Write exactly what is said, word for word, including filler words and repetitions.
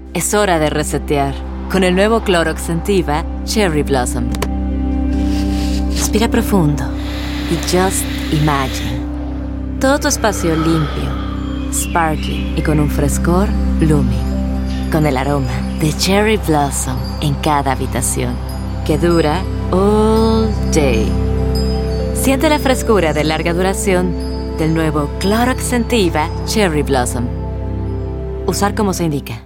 Es hora de resetear con el nuevo Clorox Scentiva Cherry Blossom. Respira profundo y just imagine. Todo tu espacio limpio, sparkling y con un frescor blooming. Con el aroma de Cherry Blossom en cada habitación, que dura all day. Siente la frescura de larga duración del nuevo Clorox Scentiva Cherry Blossom. Usar como se indica.